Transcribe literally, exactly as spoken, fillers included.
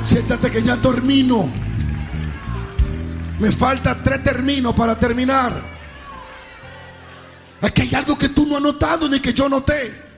Siéntate que ya termino. Me falta tres términos para terminar. Es que hay algo que tú no has notado ni que yo noté.